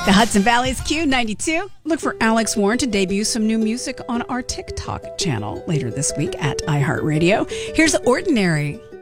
The Hudson Valley's Q92. Look for Alex Warren to debut some new music on our TikTok channel later this week at iHeartRadio. Here's Ordinary.